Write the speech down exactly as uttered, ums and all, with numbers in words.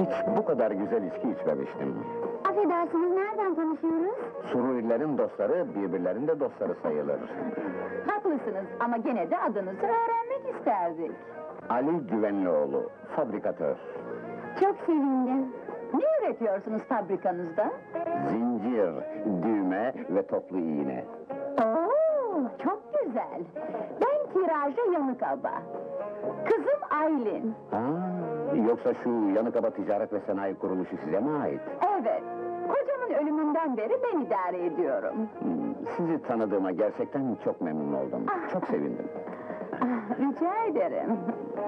Hiç bu kadar güzel içki içmemiştim. Affedersiniz, nereden tanışıyoruz? Sururilerin dostları birbirlerinin de dostları sayılır. Haklısınız ama gene de adınızı öğrenmek isterdik. Ali Güvenlioğlu, fabrikatör. Çok sevindim. Ne üretiyorsunuz fabrikanızda? Zincir, düğme ve toplu iğne. Oo, çok güzel. Ben kiracı Yanık Aba. Kızım Aylin. Aa, yoksa şu Yanıkaba Ticaret ve Sanayi Kuruluşu size mi ait? Evet, kocamın ölümünden beri ben idare ediyorum. Hmm, sizi tanıdığıma gerçekten çok memnun oldum. Çok sevindim. Ah, rica ederim.